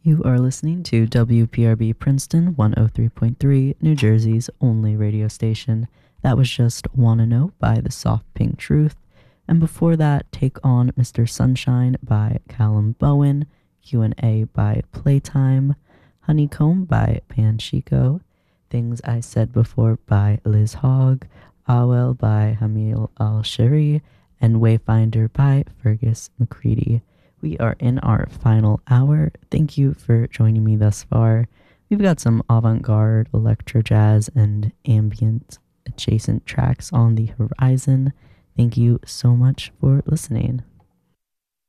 You are listening to WPRB Princeton 103.3, New Jersey's only radio station. That was just Wanna Know by the Soft Pink Truth. And before that, Take On Mr. Sunshine by Callum Bowen, Q&A by Playtime, Honeycomb by Panchico, Things I Said Before by Liz Hogg, Awel by Hamil Al-Shari, and Wayfinder by Fergus McCready. We are in our final hour. Thank you for joining me thus far. We've got some avant-garde, electro jazz, and ambient adjacent tracks on the horizon. Thank you so much for listening.